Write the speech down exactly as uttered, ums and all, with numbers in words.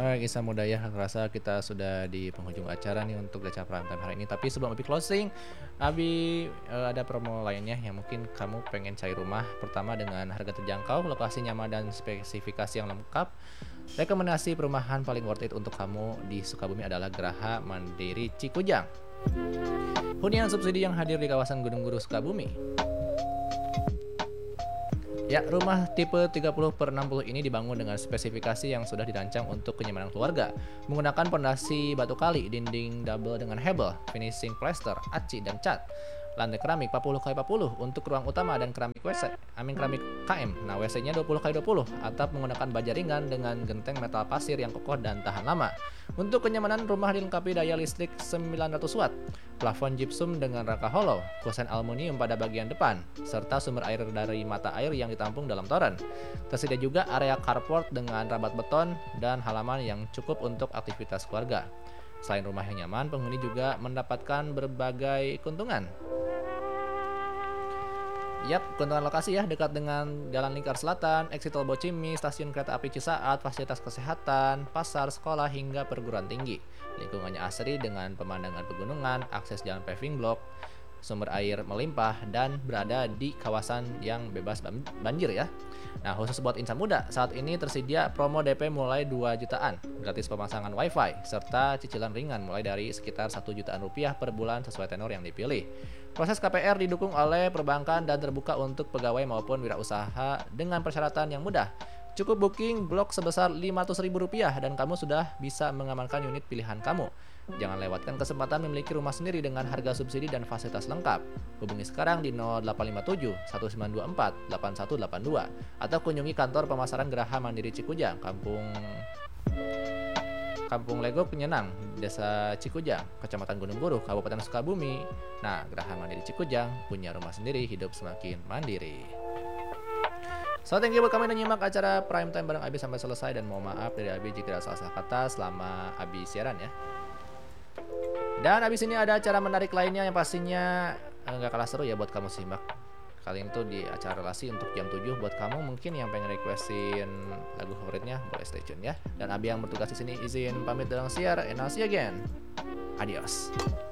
Oke, kisah muda ya, rasa kita sudah di penghujung acara nih untuk gacha prime time hari ini. Tapi sebelum Abi closing, Abi eh, ada promo lainnya yang mungkin kamu pengen cari rumah. Pertama dengan harga terjangkau, lokasi nyaman dan spesifikasi yang lengkap. Rekomendasi perumahan paling worth it untuk kamu di Sukabumi adalah Geraha Mandiri Cikujang. Hunian subsidi yang hadir di kawasan Gunung Guru Sukabumi. Ya, rumah tipe tiga puluh per enam puluh ini dibangun dengan spesifikasi yang sudah dirancang untuk kenyamanan keluarga. Menggunakan pondasi batu kali, dinding double dengan hebel, finishing plaster, aci, dan cat. Lantai keramik empat puluh kali empat puluh untuk ruang utama dan keramik W C. Amin keramik K M. Nah, W C-nya dua puluh kali dua puluh. Atap menggunakan baja ringan dengan genteng metal pasir yang kokoh dan tahan lama. Untuk kenyamanan, rumah dilengkapi daya listrik sembilan ratus watt. Plafon gypsum dengan rangka hollow, kusen aluminium pada bagian depan, serta sumber air dari mata air yang ditampung dalam toren. Tersedia juga area carport dengan rabat beton dan halaman yang cukup untuk aktivitas keluarga. Selain rumah yang nyaman, penghuni juga mendapatkan berbagai keuntungan. Yap, keuntungan lokasi ya, dekat dengan Jalan Lingkar Selatan, exit tol Bocimi, stasiun kereta api Cisaat, fasilitas kesehatan, pasar, sekolah, hingga perguruan tinggi. Lingkungannya asri dengan pemandangan pegunungan, akses jalan paving block, sumber air melimpah, dan berada di kawasan yang bebas banjir ya. Nah, khusus buat insan muda, saat ini tersedia promo D P mulai dua jutaan, gratis pemasangan wifi, serta cicilan ringan mulai dari sekitar satu jutaan rupiah per bulan sesuai tenor yang dipilih. Proses K P R didukung oleh perbankan dan terbuka untuk pegawai maupun wirausaha dengan persyaratan yang mudah. Cukup booking blok sebesar lima ratus ribu rupiah dan kamu sudah bisa mengamankan unit pilihan kamu. Jangan lewatkan kesempatan memiliki rumah sendiri dengan harga subsidi dan fasilitas lengkap. Hubungi sekarang di nol delapan lima tujuh satu sembilan dua empat delapan satu delapan dua atau kunjungi kantor pemasaran Geraha Mandiri Cikujang, Kampung Kampung Lego Penyenang, Desa Cikujang, Kecamatan Gunung Guru, Kabupaten Sukabumi. Nah, Geraha Mandiri Cikujang punya rumah sendiri, hidup semakin mandiri. So, thank you buat kami udah nyimak acara Prime Time bareng Abi sampai selesai, dan mohon maaf dari Abi jika ada salah kata selama Abi siaran ya. Dan abis ini ada acara menarik lainnya yang pastinya nggak kalah seru ya buat kamu simak. Kali ini tuh di acara relasi untuk jam tujuh buat kamu mungkin yang pengen requestin lagu favoritnya boleh stay tune ya. Dan Abi yang bertugas di sini izin pamit dalam siar, and I'll see you again. Adios.